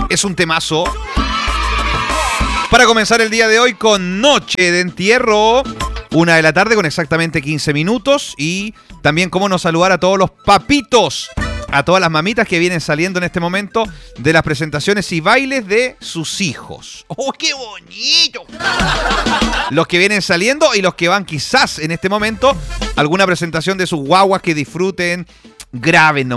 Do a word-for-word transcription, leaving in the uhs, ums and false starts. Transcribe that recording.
Es un temazo. Para comenzar el día de hoy con Noche de Entierro. Una de la tarde con exactamente quince minutos. Y también cómo no saludar a todos los papitos, a todas las mamitas que vienen saliendo en este momento de las presentaciones y bailes de sus hijos. ¡Oh, qué bonito! Los que vienen saliendo y los que van quizás en este momento a alguna presentación de sus guaguas que disfruten. Graben nomás.